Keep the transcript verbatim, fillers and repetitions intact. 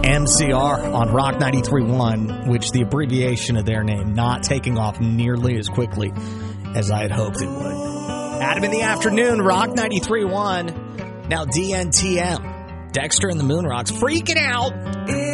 M C R on Rock ninety-three point one, which the abbreviation of their name not taking off nearly as quickly as I had hoped it would. Adam in the afternoon, Rock ninety-three point one. Now D N T M. Dexter and the Moon Rocks freaking out.